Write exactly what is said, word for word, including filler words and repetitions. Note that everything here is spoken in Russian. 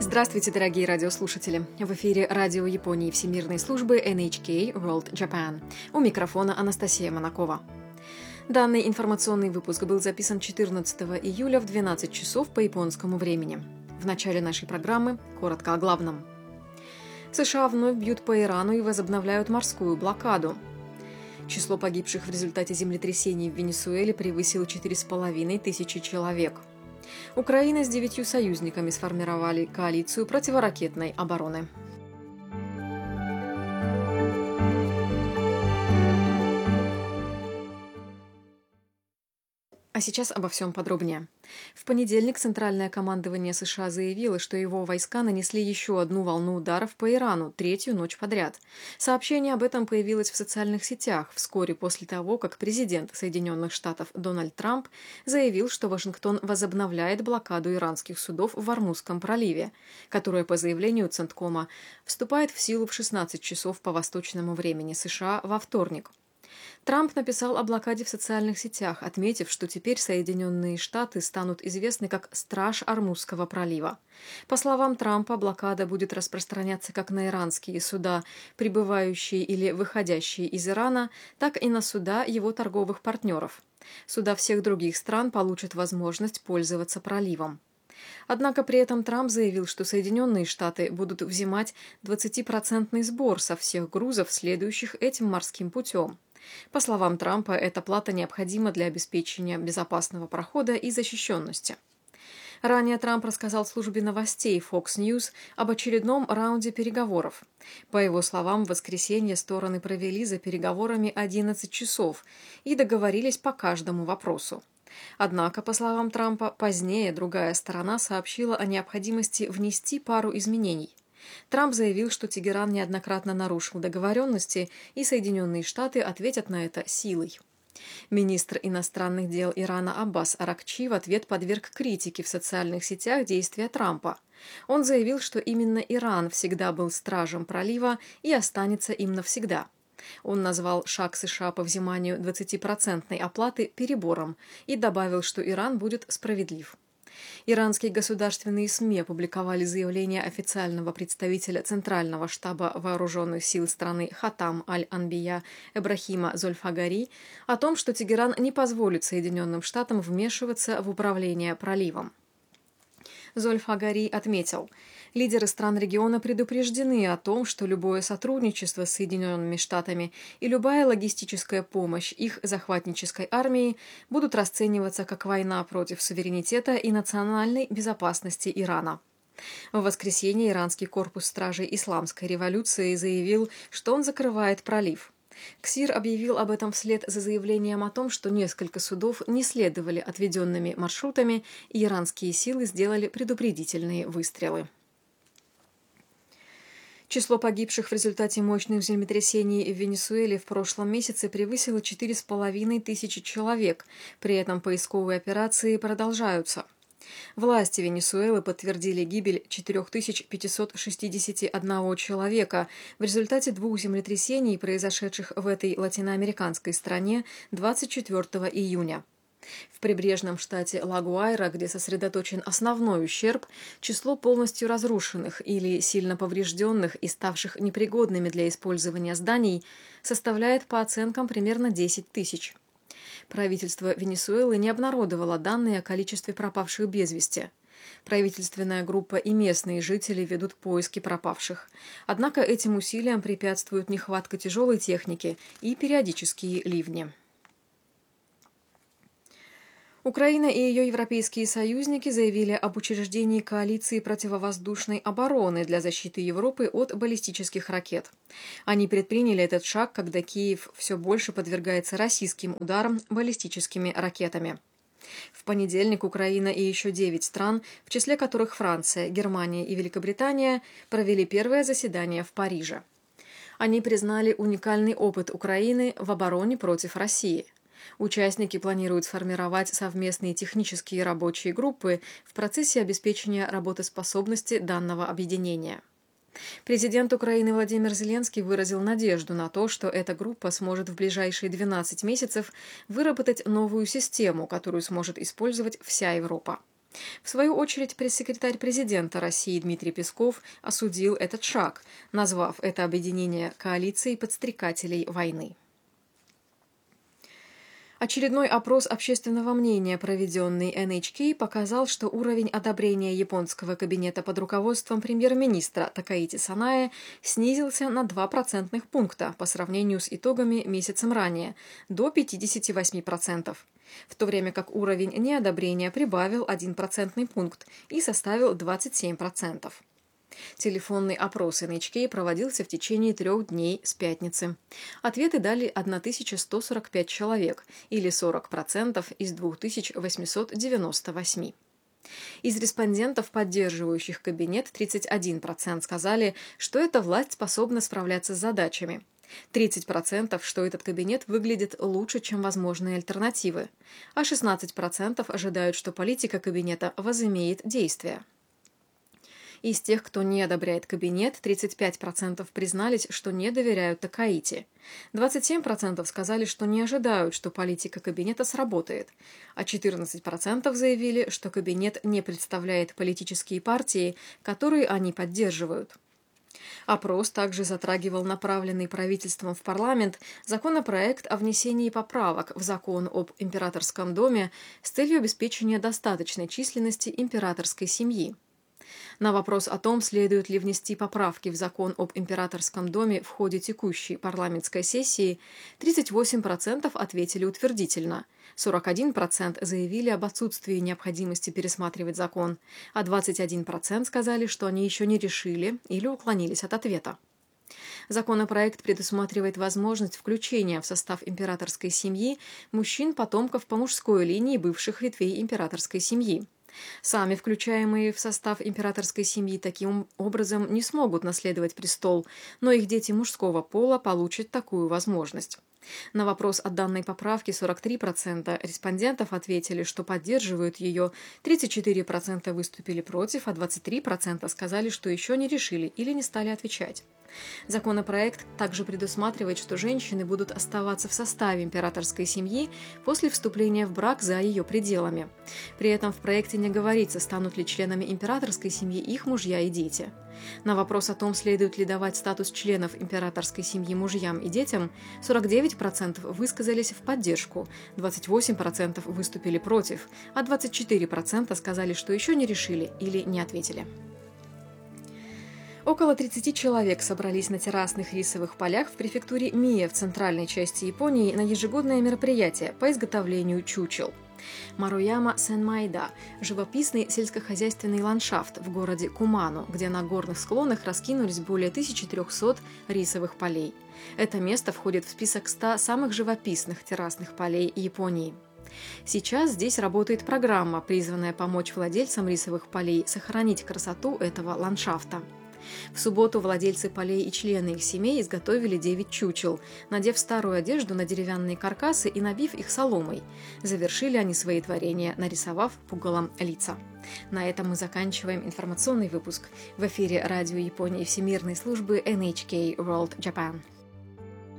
Здравствуйте, дорогие радиослушатели! В эфире радио Японии Всемирной службы эн эйч кей World Japan. У микрофона Анастасия Монакова. Данный информационный выпуск был записан четырнадцатого июля в двенадцать часов по японскому времени. В начале нашей программы коротко о главном. США вновь бьют по Ирану и возобновляют морскую блокаду. Число погибших в результате землетрясений в Венесуэле превысило четыре с половиной тысячи человек. Украина с девятью союзниками сформировали коалицию противоракетной обороны. А сейчас обо всем подробнее. В понедельник Центральное командование США заявило, что его войска нанесли еще одну волну ударов по Ирану, третью ночь подряд. Сообщение об этом появилось в социальных сетях вскоре после того, как президент Соединенных Штатов Дональд Трамп заявил, что Вашингтон возобновляет блокаду иранских судов в Ормузском проливе, которая, по заявлению Центкома, вступает в силу в шестнадцать часов по восточному времени США во вторник. Трамп написал о блокаде в социальных сетях, отметив, что теперь Соединенные Штаты станут известны как «Страж Ормузского пролива». По словам Трампа, блокада будет распространяться как на иранские суда, прибывающие или выходящие из Ирана, так и на суда его торговых партнеров. Суда всех других стран получат возможность пользоваться проливом. Однако при этом Трамп заявил, что Соединенные Штаты будут взимать двадцатипроцентный сбор со всех грузов, следующих этим морским путем. По словам Трампа, эта плата необходима для обеспечения безопасного прохода и защищенности. Ранее Трамп рассказал службе новостей Fox News об очередном раунде переговоров. По его словам, в воскресенье стороны провели за переговорами одиннадцать часов и договорились по каждому вопросу. Однако, по словам Трампа, позднее другая сторона сообщила о необходимости внести пару изменений. Трамп заявил, что Тегеран неоднократно нарушил договоренности, и Соединенные Штаты ответят на это силой. Министр иностранных дел Ирана Аббас Аракчи в ответ подверг критике в социальных сетях действия Трампа. Он заявил, что именно Иран всегда был стражем пролива и останется им навсегда. Он назвал шаг США по взиманию двадцатипроцентной оплаты перебором и добавил, что Иран будет справедлив. Иранские государственные СМИ опубликовали заявление официального представителя Центрального штаба вооруженных сил страны Хатам аль-Анбия Эбрахима Зольфагари о том, что Тегеран не позволит Соединенным Штатам вмешиваться в управление проливом. Зольфагари отметил, лидеры стран региона предупреждены о том, что любое сотрудничество с Соединенными Штатами и любая логистическая помощь их захватнической армии будут расцениваться как война против суверенитета и национальной безопасности Ирана. В воскресенье иранский корпус стражей исламской революции заявил, что он закрывает пролив. КСИР объявил об этом вслед за заявлением о том, что несколько судов не следовали отведенными маршрутами, и иранские силы сделали предупредительные выстрелы. Число погибших в результате мощных землетрясений в Венесуэле в прошлом месяце превысило четыре с половиной тысячи человек, при этом поисковые операции продолжаются. Власти Венесуэлы подтвердили гибель четыре тысячи пятьсот шестьдесят один человека в результате двух землетрясений, произошедших в этой латиноамериканской стране двадцать четвёртого июня. В прибрежном штате Ла-Гуайра, где сосредоточен основной ущерб, число полностью разрушенных или сильно поврежденных и ставших непригодными для использования зданий составляет по оценкам примерно десять тысяч. Правительство Венесуэлы не обнародовало данные о количестве пропавших без вести. Правительственная группа и местные жители ведут поиски пропавших. Однако этим усилиям препятствуют нехватка тяжелой техники и периодические ливни. Украина и ее европейские союзники заявили об учреждении коалиции противовоздушной обороны для защиты Европы от баллистических ракет. Они предприняли этот шаг, когда Киев все больше подвергается российским ударам баллистическими ракетами. В понедельник Украина и еще девять стран, в числе которых Франция, Германия и Великобритания, провели первое заседание в Париже. Они признали уникальный опыт Украины в обороне против России. Участники планируют сформировать совместные технические рабочие группы в процессе обеспечения работоспособности данного объединения. Президент Украины Владимир Зеленский выразил надежду на то, что эта группа сможет в ближайшие двенадцать месяцев выработать новую систему, которую сможет использовать вся Европа. В свою очередь, пресс-секретарь президента России Дмитрий Песков осудил этот шаг, назвав это объединение коалицией подстрекателей войны. Очередной опрос общественного мнения, проведенный эн эйч кей, показал, что уровень одобрения японского кабинета под руководством премьер-министра Такаити Санае снизился на два процентных пункта по сравнению с итогами месяцем ранее, до пятидесяти восьми процентов, в то время как уровень неодобрения прибавил один процентный пункт и составил двадцать семь процентов. Телефонный опрос эн эйч кей проводился в течение трех дней с пятницы. Ответы дали тысяча сто сорок пять человек, или сорок процентов из две тысячи восемьсот девяноста восьми. Из респондентов, поддерживающих кабинет, тридцать один процент сказали, что эта власть способна справляться с задачами. тридцать процентов, что этот кабинет выглядит лучше, чем возможные альтернативы, а шестнадцать процентов ожидают, что политика кабинета возымеет действия. Из тех, кто не одобряет кабинет, тридцать пять процентов признались, что не доверяют Такаити. двадцать семь процентов сказали, что не ожидают, что политика кабинета сработает, а четырнадцать процентов заявили, что кабинет не представляет политические партии, которые они поддерживают. Опрос также затрагивал направленный правительством в парламент законопроект о внесении поправок в закон об императорском доме с целью обеспечения достаточной численности императорской семьи. На вопрос о том, следует ли внести поправки в закон об императорском доме в ходе текущей парламентской сессии, тридцать восемь процентов ответили утвердительно, сорок один процент заявили об отсутствии необходимости пересматривать закон, а двадцать один процент сказали, что они еще не решили или уклонились от ответа. Законопроект предусматривает возможность включения в состав императорской семьи мужчин-потомков по мужской линии бывших ветвей императорской семьи. Сами включаемые в состав императорской семьи таким образом не смогут наследовать престол, но их дети мужского пола получат такую возможность. На вопрос о данной поправке сорок три процента респондентов ответили, что поддерживают ее, тридцать четыре процента выступили против, а двадцать три процента сказали, что еще не решили или не стали отвечать. Законопроект также предусматривает, что женщины будут оставаться в составе императорской семьи после вступления в брак за ее пределами. При этом в проекте не говорится, станут ли членами императорской семьи их мужья и дети. На вопрос о том, следует ли давать статус членов императорской семьи мужьям и детям, сорок девять процентов высказались в поддержку, двадцать восемь процентов выступили против, а двадцать четыре процента сказали, что еще не решили или не ответили. Около тридцати человек собрались на террасных рисовых полях в префектуре Мие в центральной части Японии на ежегодное мероприятие по изготовлению чучел. Маруяма Сенмайда – живописный сельскохозяйственный ландшафт в городе Кумано, где на горных склонах раскинулись более тысячи трёхсот рисовых полей. Это место входит в список ста самых живописных террасных полей Японии. Сейчас здесь работает программа, призванная помочь владельцам рисовых полей сохранить красоту этого ландшафта. В субботу владельцы полей и члены их семей изготовили девять чучел, надев старую одежду на деревянные каркасы и набив их соломой. Завершили они свои творения, нарисовав пугалом лица. На этом мы заканчиваем информационный выпуск. В эфире радио Японии Всемирной службы эн эйч кей World Japan.